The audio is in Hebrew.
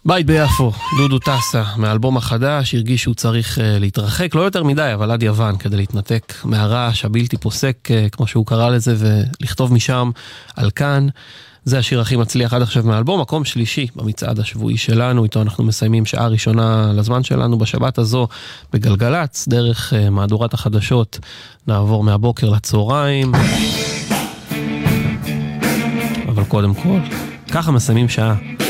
בית ביפו, דודו טסה, מהאלבום החדש, הרגיש שהוא צריך להתרחק, לא יותר מדי, אבל עד יוון, כדי להתנתק מהרעש הבלתי פוסק, כמו שהוא קרא לזה, ולכתוב משם על כאן. זה השיר הכי מצליח עד עכשיו מהאלבום, מקום שלישי במצעד השבועי שלנו, איתו אנחנו מסיימים שעה ראשונה לזמן שלנו בשבת הזו בגלגלץ, דרך מהדורת החדשות, נעבור מהבוקר לצהריים. אבל קודם כל, ככה מסיימים שעה.